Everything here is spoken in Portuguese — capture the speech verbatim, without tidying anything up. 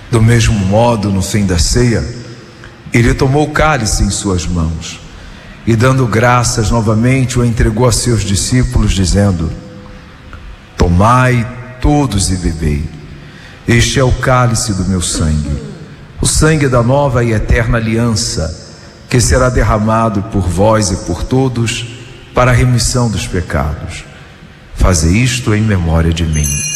Do mesmo modo, no fim da ceia, ele tomou o cálice em suas mãos e, dando graças novamente, o entregou a seus discípulos, dizendo: tomai todos e bebei, este é o cálice do meu sangue, o sangue da nova e eterna aliança, que será derramado por vós e por todos para a remissão dos pecados. Faze isto em memória de mim.